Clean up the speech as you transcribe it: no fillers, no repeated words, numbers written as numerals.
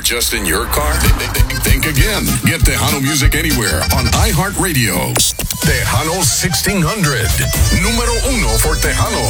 just in your car? Think again. Get Tejano music anywhere on iHeartRadio. Tejano 1600. Número uno for Tejanos.